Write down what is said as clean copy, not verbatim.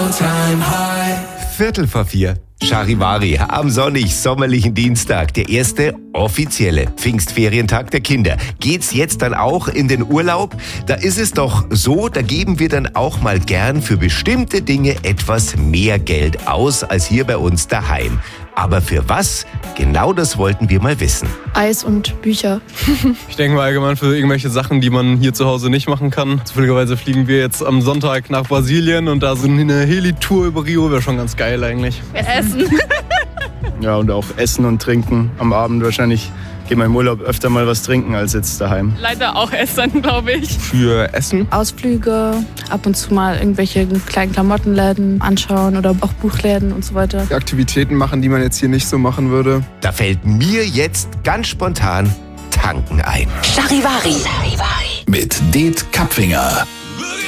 all-time high. 3:45. Charivari am sonnig-sommerlichen Dienstag, der erste offizielle Pfingstferientag der Kinder. Geht's jetzt dann auch in den Urlaub? Da ist es doch so, da geben wir dann auch mal gern für bestimmte Dinge etwas mehr Geld aus als hier bei uns daheim. Aber für was? Genau das wollten wir mal wissen. Eis und Bücher. Ich denke mal allgemein für irgendwelche Sachen, die man hier zu Hause nicht machen kann. Zufälligerweise fliegen wir jetzt am Sonntag nach Brasilien und da so eine Heli-Tour über Rio wäre schon ganz geil eigentlich. Essen. Ja, und auch Essen und Trinken am Abend wahrscheinlich. Gehen wir im Urlaub öfter mal was trinken als jetzt daheim. Leider auch Essen, glaube ich. Für Essen? Ausflüge, ab und zu mal irgendwelche kleinen Klamottenläden anschauen oder auch Buchläden und so weiter. Aktivitäten machen, die man jetzt hier nicht so machen würde. Da fällt mir jetzt ganz spontan Tanken ein. Charivari. Mit Det Kapfinger.